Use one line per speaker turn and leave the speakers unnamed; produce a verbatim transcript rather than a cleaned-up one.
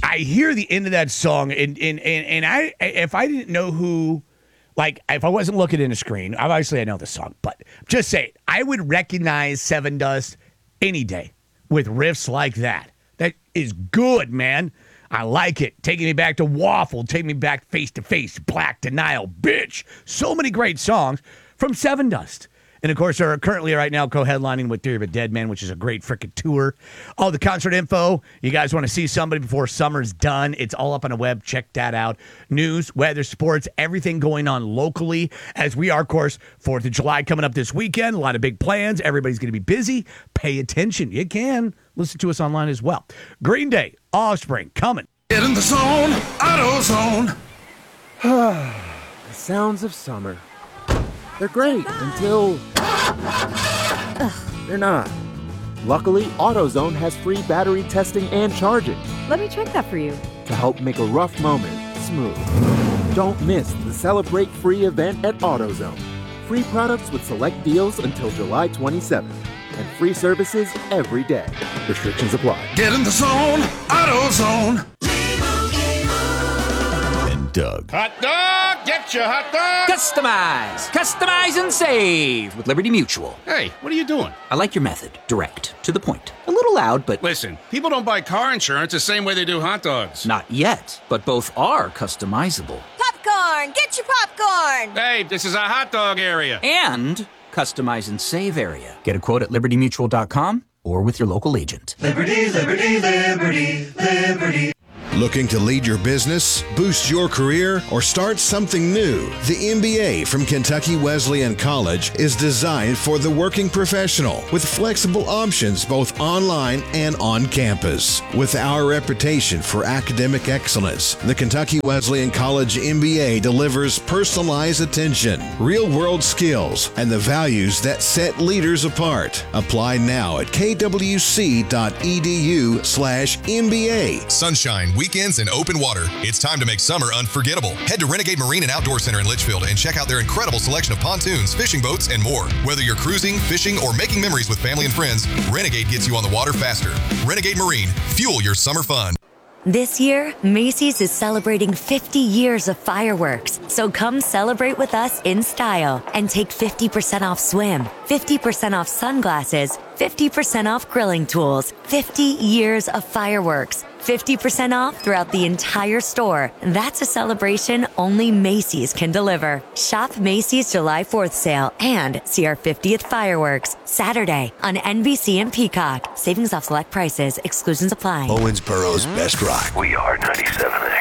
I hear the end of that song, and and and, and I if I didn't know who, like if I wasn't looking in a screen, obviously I know the song, but just say I would recognize Seven Dust any day with riffs like that. That is good, man. I like it. Taking me back to Waffle, taking me back Face to Face, Black Denial, Bitch. So many great songs from Seven Dust. And, of course, they're currently right now co-headlining with Theory of a Dead Man, which is a great freaking tour. All the concert info, you guys want to see somebody before summer's done, it's all up on the web. Check that out. News, weather, sports, everything going on locally. As we are, of course, fourth of July coming up this weekend. A lot of big plans. Everybody's going to be busy. Pay attention. You can listen to us online as well. Green Day, Offspring, coming.
Get in the zone, AutoZone.
The sounds of summer. They're great until they're not. Luckily, AutoZone has free battery testing and charging
Let me check that for you.
to help make a rough moment smooth. Don't miss the Celebrate Free event at AutoZone. Free products with select deals until July twenty-seventh. And free services every day. Restrictions apply.
Get in the zone, AutoZone.
And Doug.
Hot dog, get your hot dog.
Customize, customize and save with Liberty Mutual.
Hey, what are you doing?
I like your method. Direct, to the point. A little loud, but
Listen, people don't buy car insurance the same way they do hot dogs.
not yet. But both are customizable.
Popcorn! Get your popcorn!
Hey, this is a hot dog area.
And customize and save area. Get a quote at liberty mutual dot com or with your local agent.
Liberty, liberty, liberty, liberty.
Looking to lead your business, boost your career, or start something new? The M B A from Kentucky Wesleyan College is designed for the working professional with flexible options both online and on campus. With our reputation for academic excellence, the Kentucky Wesleyan College M B A delivers personalized attention, real-world skills, and the values that set leaders apart. Apply now at kwc.edu slash MBA.
Sunshine, weekends, and open water. It's time to make summer unforgettable. Head to Renegade Marine and Outdoor Center in Litchfield and check out their incredible selection of pontoons, fishing boats, and more. Whether you're cruising, fishing, or making memories with family and friends, Renegade gets you on the water faster. Renegade Marine. Fuel your summer fun.
This year, Macy's is celebrating fifty years of fireworks. So come celebrate with us in style and take fifty percent off swim, fifty percent off sunglasses, fifty percent off grilling tools, fifty years of fireworks, fifty percent off throughout the entire store. That's a celebration only Macy's can deliver. Shop Macy's July fourth sale and see our fiftieth fireworks Saturday on N B C and Peacock. Savings off select prices. Exclusions apply.
Owensboro's best rock.
We are ninety-seven.